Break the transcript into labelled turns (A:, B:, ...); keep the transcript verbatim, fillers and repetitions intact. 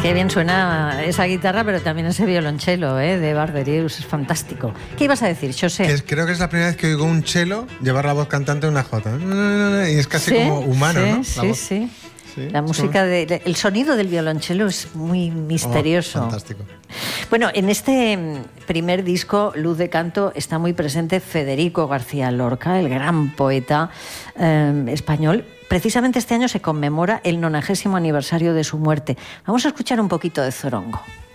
A: Qué bien suena esa guitarra, pero también ese violonchelo, ¿eh? De Barderius, es fantástico. ¿Qué ibas a decir, José?
B: Es, creo que es la primera vez que oigo un cello llevar la voz cantante en una jota. Y es casi
A: ¿Sí?
B: como humano,
A: sí,
B: ¿no? La
A: sí,
B: voz.
A: sí.
B: Sí,
A: La música, de, el sonido del violonchelo es muy misterioso.
B: Oh, fantástico.
A: Bueno, en este primer disco, Luz de Canto, está muy presente Federico García Lorca, el gran poeta eh, español. Precisamente este año se conmemora el nonagésimo aniversario de su muerte. Vamos a escuchar un poquito de Zorongo.